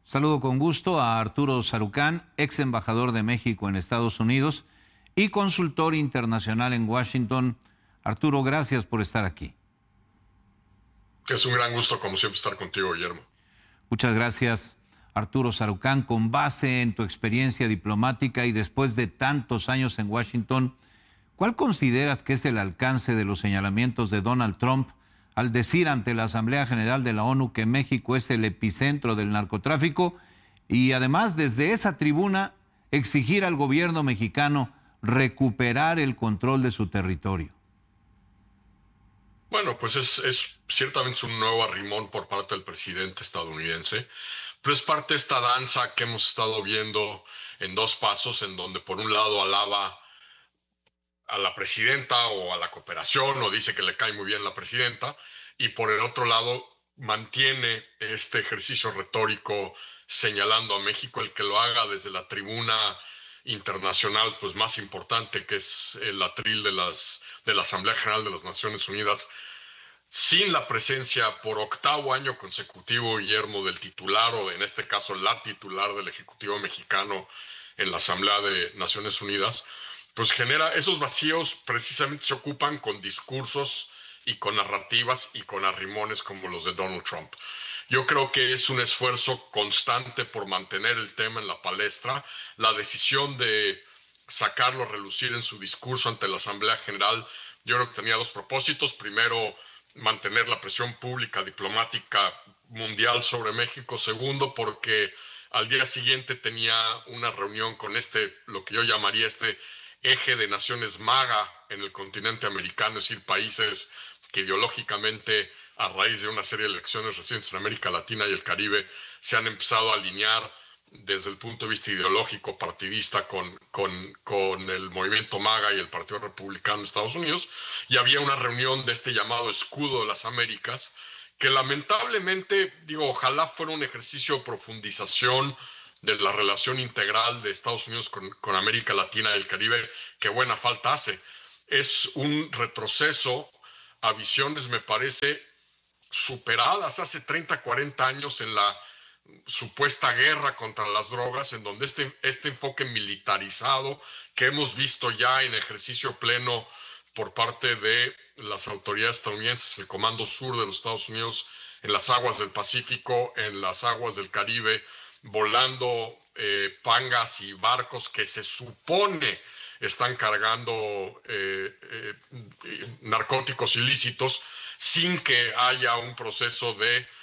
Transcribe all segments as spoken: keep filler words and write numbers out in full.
Saludo con gusto a Arturo Sarucán, ex embajador de México en Estados Unidos y consultor internacional en Washington. Arturo, gracias por estar aquí. Es un gran gusto, como siempre, estar contigo, Guillermo. Muchas gracias, Arturo Sarucán. Con base en tu experiencia diplomática y después de tantos años en Washington, ¿cuál consideras que es el alcance de los señalamientos de Donald Trump al decir ante la Asamblea General de la ONU que México es el epicentro del narcotráfico y además desde esa tribuna exigir al gobierno mexicano recuperar el control de su territorio? Bueno, pues es, es ciertamente un nuevo arrimón por parte del presidente estadounidense, pero es parte de esta danza que hemos estado viendo en dos pasos, en donde por un lado alaba a la presidenta o a la cooperación o dice que le cae muy bien la presidenta, y por el otro lado mantiene este ejercicio retórico señalando a México, el que lo haga desde la tribuna internacional pues más importante, que es el atril de las de la Asamblea General de las Naciones Unidas, sin la presencia por octavo año consecutivo, Guillermo, del titular, o en este caso la titular del Ejecutivo mexicano en la Asamblea de Naciones Unidas, pues genera esos vacíos. Precisamente se ocupan con discursos y con narrativas y con arrimones como los de Donald Trump. Yo creo que es un esfuerzo constante por mantener el tema en la palestra. La decisión de sacarlo a relucir en su discurso ante la Asamblea General, yo creo que tenía dos propósitos. Primero, mantener la presión pública diplomática mundial sobre México. Segundo, porque al día siguiente tenía una reunión con este, lo que yo llamaría este eje de naciones MAGA en el continente americano, es decir, países que ideológicamente, a raíz de una serie de elecciones recientes en América Latina y el Caribe, se han empezado a alinear desde el punto de vista ideológico partidista con, con, con el movimiento MAGA y el Partido Republicano de Estados Unidos, y había una reunión de este llamado Escudo de las Américas, que lamentablemente, digo, ojalá fuera un ejercicio de profundización de la relación integral de Estados Unidos con, con América Latina y el Caribe, que buena falta hace. Es un retroceso a visiones, me parece, superadas hace treinta, cuarenta años en la supuesta guerra contra las drogas, en donde este, este enfoque militarizado que hemos visto ya en ejercicio pleno por parte de las autoridades estadounidenses, el Comando Sur de los Estados Unidos, en las aguas del Pacífico, en las aguas del Caribe, volando eh, pangas y barcos que se supone están cargando eh, eh, narcóticos ilícitos, sin que haya un proceso de, eh,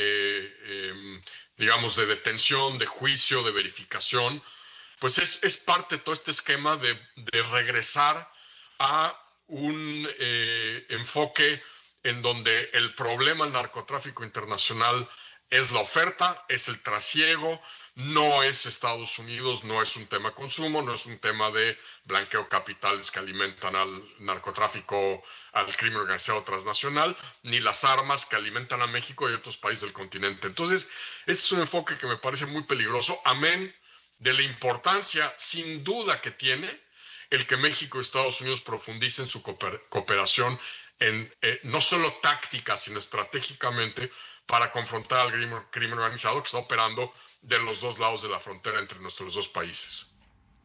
eh, digamos, de detención, de juicio, de verificación. Pues es, es parte de todo este esquema de, de regresar a un eh, enfoque en donde el problema del narcotráfico internacional es la oferta, es el trasiego, no es Estados Unidos, no es un tema de consumo, no es un tema de blanqueo de capitales que alimentan al narcotráfico, al crimen organizado transnacional, ni las armas que alimentan a México y otros países del continente. Entonces, ese es un enfoque que me parece muy peligroso, amén de la importancia sin duda que tiene el que México y Estados Unidos profundicen su cooper cooperación en, eh, no solo táctica, sino estratégicamente, para confrontar al crimen, crimen organizado que está operando de los dos lados de la frontera entre nuestros dos países.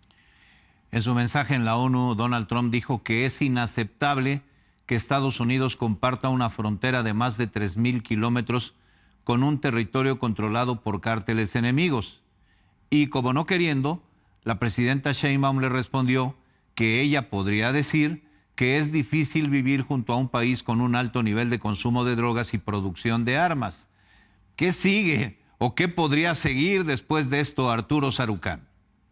En su mensaje en la ONU, Donald Trump dijo que es inaceptable que Estados Unidos comparta una frontera de más de tres mil kilómetros con un territorio controlado por cárteles enemigos. Y como no queriendo, la presidenta Sheinbaum le respondió que ella podría decir que es difícil vivir junto a un país con un alto nivel de consumo de drogas y producción de armas. ¿Qué sigue o qué podría seguir después de esto, Arturo Sarucán?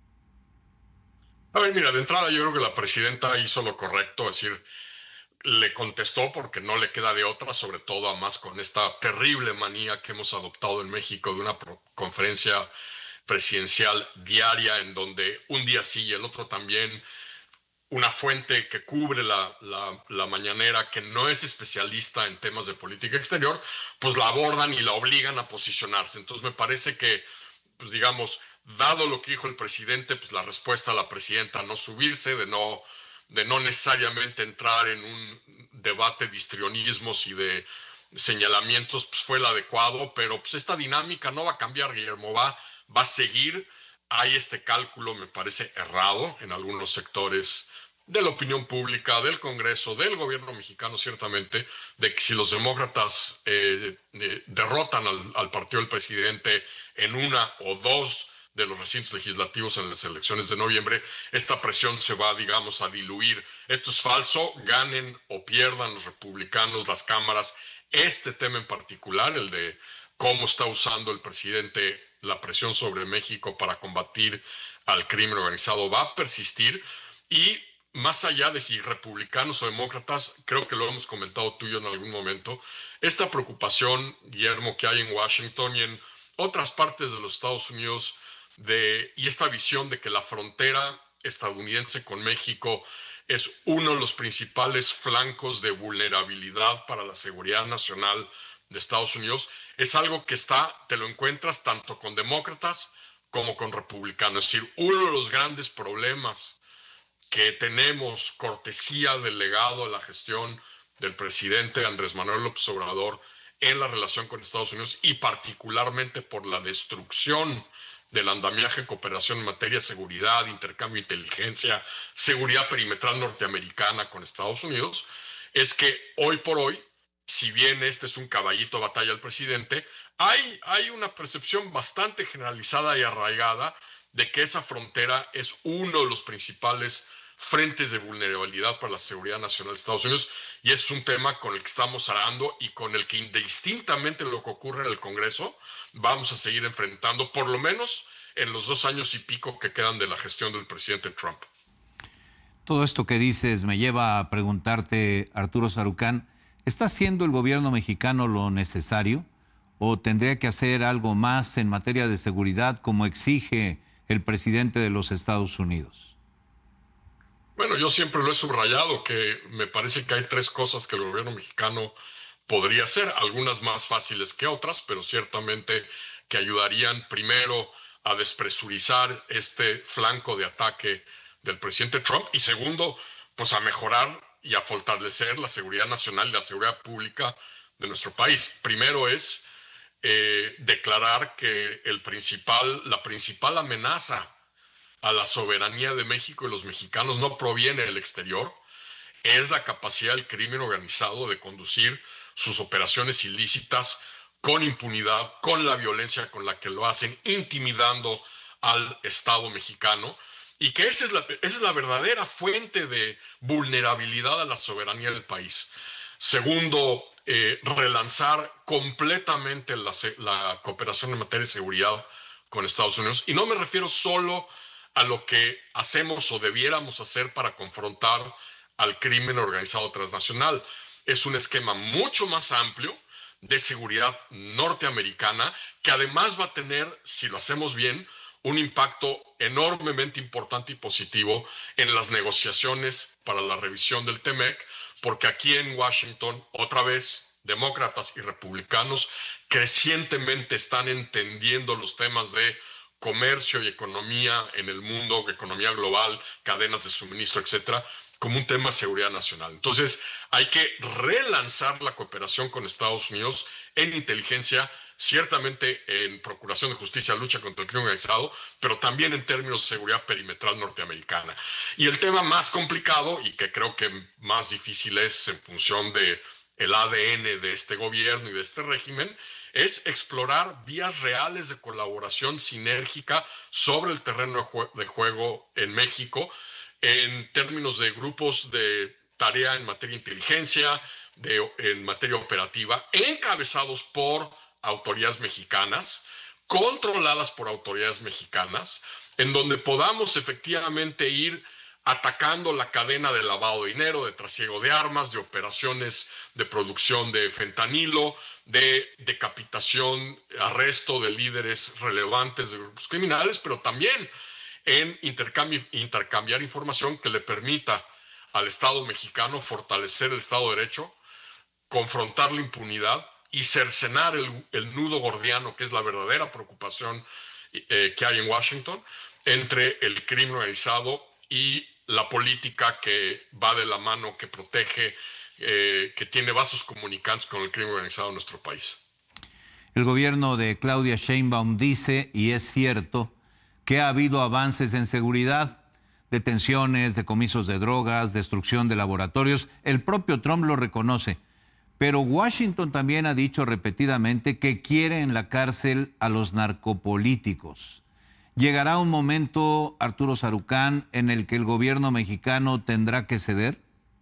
A ver, mira, de entrada yo creo que la presidenta hizo lo correcto, es decir, le contestó porque no le queda de otra, sobre todo además con esta terrible manía que hemos adoptado en México de una conferencia presidencial diaria en donde un día sí y el otro también una fuente que cubre la, la, la mañanera, que no es especialista en temas de política exterior, pues la abordan y la obligan a posicionarse. Entonces me parece que, pues digamos, dado lo que dijo el presidente, pues la respuesta a la presidenta, no subirse, de no, de no necesariamente entrar en un debate de histrionismos y de señalamientos pues, fue el adecuado, pero pues esta dinámica no va a cambiar, Guillermo, va, va a seguir. Hay este cálculo, me parece errado en algunos sectores de la opinión pública, del Congreso, del gobierno mexicano, ciertamente, de que si los demócratas eh, eh, derrotan al, al partido del presidente en una o dos de los recintos legislativos en las elecciones de noviembre, esta presión se va, digamos, a diluir. Esto es falso, ganen o pierdan los republicanos las cámaras. Este tema en particular, el de cómo está usando el presidente la presión sobre México para combatir al crimen organizado, va a persistir. Y más allá de si republicanos o demócratas, creo que lo hemos comentado tú y yo en algún momento, esta preocupación, Guillermo, que hay en Washington y en otras partes de los Estados Unidos, de, y esta visión de que la frontera estadounidense con México es uno de los principales flancos de vulnerabilidad para la seguridad nacional de Estados Unidos, es algo que está, te lo encuentras tanto con demócratas como con republicanos. Es decir, uno de los grandes problemas que tenemos, cortesía del legado de la gestión del presidente Andrés Manuel López Obrador en la relación con Estados Unidos y particularmente por la destrucción del andamiaje de cooperación en materia de seguridad, intercambio de inteligencia, seguridad perimetral norteamericana con Estados Unidos, es que hoy por hoy, si bien este es un caballito de batalla del presidente, hay, hay una percepción bastante generalizada y arraigada de que esa frontera es uno de los principales frentes de vulnerabilidad para la seguridad nacional de Estados Unidos, y es un tema con el que estamos arando y con el que indistintamente lo que ocurre en el Congreso vamos a seguir enfrentando, por lo menos en los dos años y pico que quedan de la gestión del presidente Trump. Todo esto que dices me lleva a preguntarte, Arturo Sarucán, ¿está haciendo el gobierno mexicano lo necesario o tendría que hacer algo más en materia de seguridad como exige el presidente de los Estados Unidos? Bueno, yo siempre lo he subrayado, que me parece que hay tres cosas que el gobierno mexicano podría hacer, algunas más fáciles que otras, pero ciertamente que ayudarían primero a despresurizar este flanco de ataque del presidente Trump y segundo, pues a mejorar y a fortalecer la seguridad nacional y la seguridad pública de nuestro país. Primero es eh, declarar que el principal, la principal amenaza a la soberanía de México y los mexicanos no proviene del exterior, es la capacidad del crimen organizado de conducir sus operaciones ilícitas con impunidad, con la violencia con la que lo hacen, intimidando al Estado mexicano, y que esa es la, esa es la verdadera fuente de vulnerabilidad a la soberanía del país. Segundo, eh, relanzar completamente la, la cooperación en materia de seguridad con Estados Unidos, y no me refiero solo a lo que hacemos o debiéramos hacer para confrontar al crimen organizado transnacional. Es un esquema mucho más amplio de seguridad norteamericana que además va a tener, si lo hacemos bien, un impacto enormemente importante y positivo en las negociaciones para la revisión del T M E C, porque aquí en Washington, otra vez, demócratas y republicanos crecientemente están entendiendo los temas de comercio y economía en el mundo, economía global, cadenas de suministro, etcétera, como un tema de seguridad nacional. Entonces, hay que relanzar la cooperación con Estados Unidos en inteligencia, ciertamente en procuración de justicia, lucha contra el crimen organizado, pero también en términos de seguridad perimetral norteamericana. Y el tema más complicado, y que creo que más difícil es en función de el A D N de este gobierno y de este régimen, es explorar vías reales de colaboración sinérgica sobre el terreno de, jue de juego en México, en términos de grupos de tarea en materia de inteligencia, de, en materia operativa, encabezados por autoridades mexicanas, controladas por autoridades mexicanas, en donde podamos efectivamente ir atacando la cadena de lavado de dinero, de trasiego de armas, de operaciones de producción de fentanilo, de decapitación, arresto de líderes relevantes de grupos criminales, pero también en intercambio, intercambiar información que le permita al Estado mexicano fortalecer el Estado de Derecho, confrontar la impunidad y cercenar el, el nudo gordiano, que es la verdadera preocupación eh, que hay en Washington, entre el crimen organizado y la política que va de la mano, que protege eh, que tiene vasos comunicantes con el crimen organizado en nuestro país. El gobierno de Claudia Sheinbaum dice, y es cierto, que ha habido avances en seguridad, detenciones, decomisos de drogas, destrucción de laboratorios. El propio Trump lo reconoce. Pero Washington también ha dicho repetidamente que quiere en la cárcel a los narcopolíticos. ¿Llegará un momento, Arturo Sarucán, en el que el gobierno mexicano tendrá que ceder?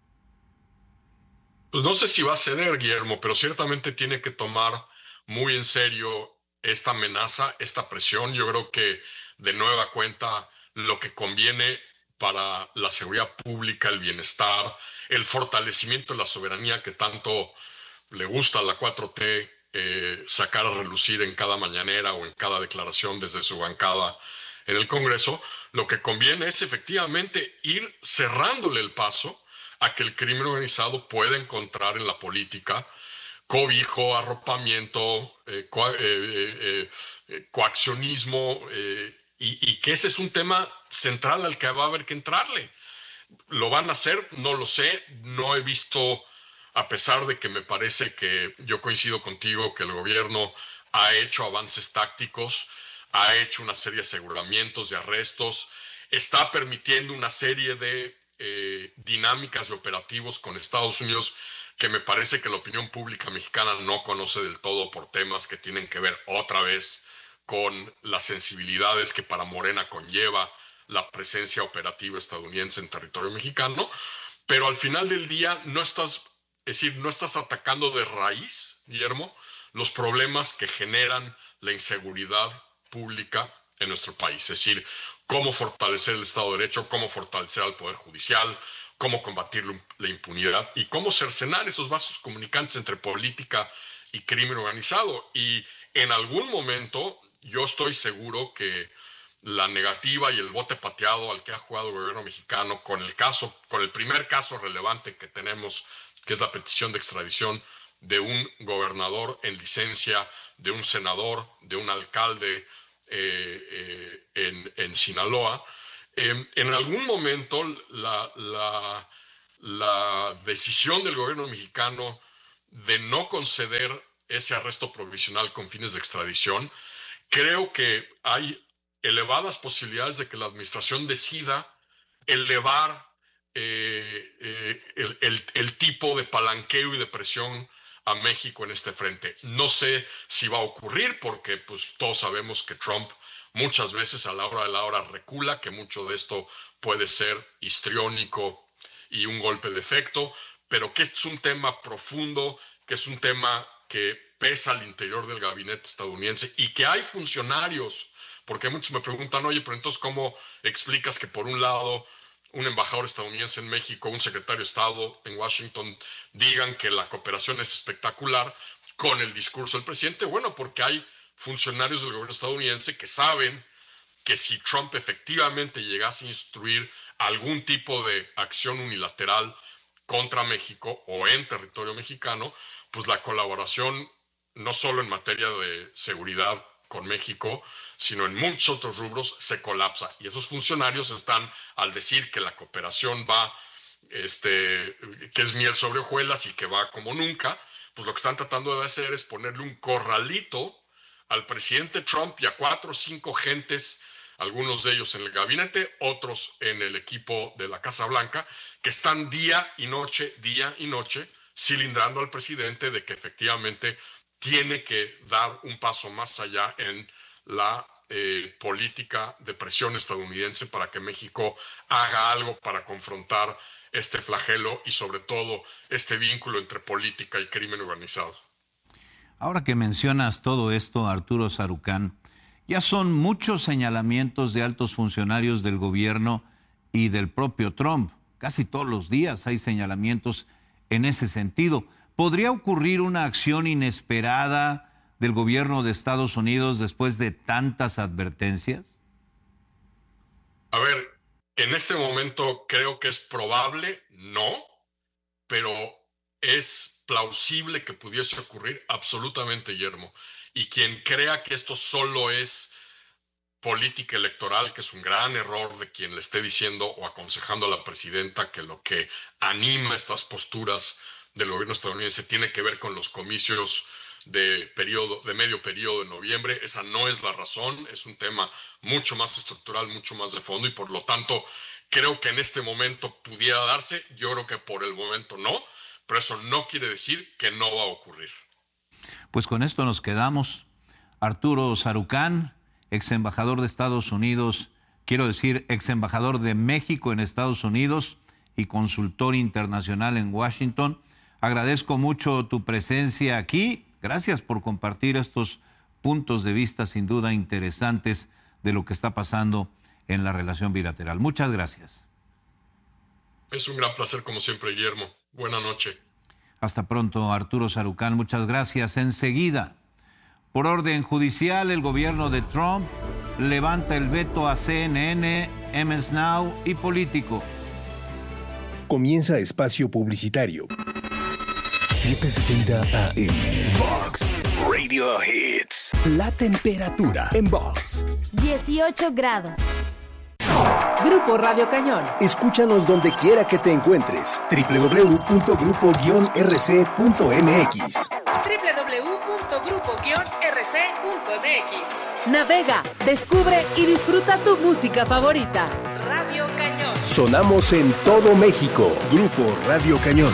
Pues no sé si va a ceder, Guillermo, pero ciertamente tiene que tomar muy en serio esta amenaza, esta presión. Yo creo que de nueva cuenta lo que conviene para la seguridad pública, el bienestar, el fortalecimiento de la soberanía que tanto le gusta a la cuatro T eh, sacar a relucir en cada mañanera o en cada declaración desde su bancada en el Congreso, lo que conviene es efectivamente ir cerrándole el paso a que el crimen organizado pueda encontrar en la política cobijo, arropamiento, eh, co eh, eh, eh, coaccionismo, eh, y, y que ese es un tema central al que va a haber que entrarle. ¿Lo van a hacer? No lo sé. No he visto, a pesar de que me parece que yo coincido contigo que el gobierno ha hecho avances tácticos, ha hecho una serie de aseguramientos, de arrestos, está permitiendo una serie de eh, dinámicas de operativos con Estados Unidos que me parece que la opinión pública mexicana no conoce del todo por temas que tienen que ver otra vez con las sensibilidades que para Morena conlleva la presencia operativa estadounidense en territorio mexicano, pero al final del día no estás, es decir, no estás atacando de raíz, Guillermo, los problemas que generan la inseguridad pública en nuestro país. Es decir, cómo fortalecer el Estado de Derecho, cómo fortalecer al Poder Judicial, cómo combatir la impunidad y cómo cercenar esos vasos comunicantes entre política y crimen organizado. Y en algún momento yo estoy seguro que la negativa y el bote pateado al que ha jugado el gobierno mexicano con el caso, con el primer caso relevante que tenemos, que es la petición de extradición de un gobernador en licencia, de un senador, de un alcalde eh, eh, en, en Sinaloa, eh, en algún momento la, la, la decisión del gobierno mexicano de no conceder ese arresto provisional con fines de extradición, creo que hay elevadas posibilidades de que la administración decida elevar eh, eh, el, el, el tipo de palanqueo y de presión a México en este frente. No sé si va a ocurrir porque pues, todos sabemos que Trump muchas veces a la hora de la hora recula, que mucho de esto puede ser histriónico y un golpe de efecto, pero que es un tema profundo, que es un tema que pesa al interior del gabinete estadounidense y que hay funcionarios, porque muchos me preguntan, oye, pero entonces ¿cómo explicas que por un lado un embajador estadounidense en México, un secretario de Estado en Washington digan que la cooperación es espectacular con el discurso del presidente? Bueno, porque hay funcionarios del gobierno estadounidense que saben que si Trump efectivamente llegase a instruir algún tipo de acción unilateral contra México o en territorio mexicano, pues la colaboración no solo en materia de seguridad con México, sino en muchos otros rubros se colapsa. Y esos funcionarios están, al decir que la cooperación va, este, que es miel sobre hojuelas y que va como nunca, pues lo que están tratando de hacer es ponerle un corralito al presidente Trump y a cuatro o cinco gentes, algunos de ellos en el gabinete, otros en el equipo de la Casa Blanca, que están día y noche, día y noche, cilindrando al presidente de que efectivamente tiene que dar un paso más allá en la eh, política de presión estadounidense para que México haga algo para confrontar este flagelo y sobre todo este vínculo entre política y crimen organizado. Ahora que mencionas todo esto, Arturo Sarucán, ya son muchos señalamientos de altos funcionarios del gobierno y del propio Trump. Casi todos los días hay señalamientos en ese sentido. ¿Podría ocurrir una acción inesperada del gobierno de Estados Unidos después de tantas advertencias? A ver, en este momento creo que es probable, no, pero es plausible que pudiese ocurrir absolutamente, Guillermo. Y quien crea que esto solo es política electoral, que es un gran error de quien le esté diciendo o aconsejando a la presidenta que lo que anima estas posturas del gobierno estadounidense tiene que ver con los comicios de periodo, de medio periodo de noviembre. Esa no es la razón, es un tema mucho más estructural, mucho más de fondo, y por lo tanto creo que en este momento pudiera darse. Yo creo que por el momento no, pero eso no quiere decir que no va a ocurrir. Pues con esto nos quedamos. Arturo Sarucán, ex embajador de Estados Unidos, quiero decir ex embajador de México en Estados Unidos y consultor internacional en Washington. Agradezco mucho tu presencia aquí. Gracias por compartir estos puntos de vista sin duda interesantes de lo que está pasando en la relación bilateral. Muchas gracias. Es un gran placer como siempre, Guillermo. Buena noche. Hasta pronto, Arturo Sarucán. Muchas gracias. Enseguida, por orden judicial, el gobierno de Trump levanta el veto a C N N, M S Now y Político. Comienza espacio publicitario. setecientos sesenta A M. Vox Radio Hits. La temperatura en Vox. dieciocho grados. Grupo Radio Cañón. Escúchanos donde quiera que te encuentres. doble u doble u doble u punto grupo guion r c punto m x. doble u doble u doble u punto grupo guion r c punto m x. Navega, descubre y disfruta tu música favorita. Radio Cañón. Sonamos en todo México. Grupo Radio Cañón.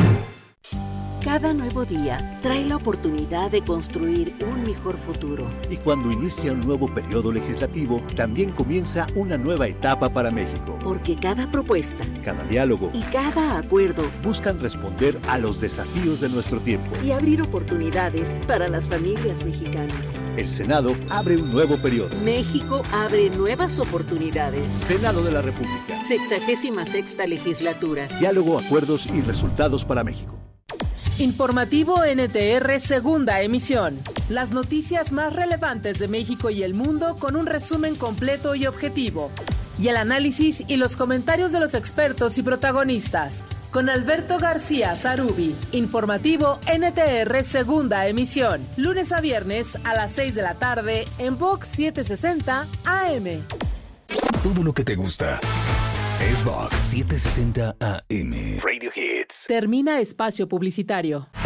Cada nuevo día trae la oportunidad de construir un mejor futuro. Y cuando inicia un nuevo periodo legislativo, también comienza una nueva etapa para México. Porque cada propuesta, cada diálogo y cada acuerdo buscan responder a los desafíos de nuestro tiempo y abrir oportunidades para las familias mexicanas. El Senado abre un nuevo periodo. México abre nuevas oportunidades. Senado de la República. Sexagésima sexta legislatura. Diálogo, acuerdos y resultados para México. Informativo N T R segunda emisión. Las noticias más relevantes de México y el mundo con un resumen completo y objetivo. Y el análisis y los comentarios de los expertos y protagonistas. Con Alberto García Zarubi. Informativo N T R segunda emisión. Lunes a viernes a las seis de la tarde en Vox setecientos sesenta A M. Todo lo que te gusta es Vox setecientos sesenta A M. Radio Hits. Termina espacio publicitario.